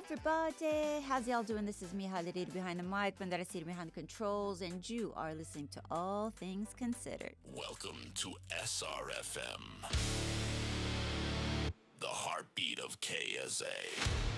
everybody. How's y'all doing? This is Miha Lirido behind the mic, Bandarasir behind the controls, and you are listening to All Things Considered. Welcome to SRFM, the heartbeat of KSA.